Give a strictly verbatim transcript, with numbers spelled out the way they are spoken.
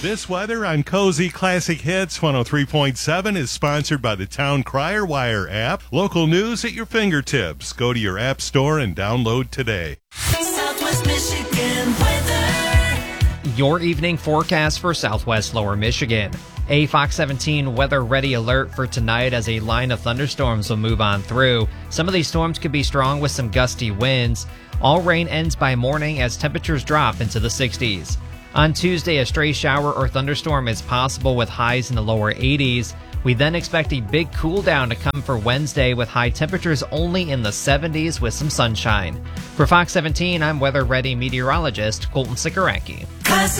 This weather on Cozy Classic Hits one oh three point seven is sponsored by the Town Crier Wire app. Local news at your fingertips. Go to your app store and download today. Southwest Michigan weather. Your evening forecast for Southwest Lower Michigan. A Fox seventeen weather ready alert for tonight as a line of thunderstorms will move on through. Some of these storms could be strong with some gusty winds. All rain ends by morning as temperatures drop into the sixties. On Tuesday, a stray shower or thunderstorm is possible with highs in the lower eighties. We then expect a big cool down to come for Wednesday with high temperatures only in the seventies with some sunshine. For Fox seventeen, I'm weather ready meteorologist Colton Sikoracki.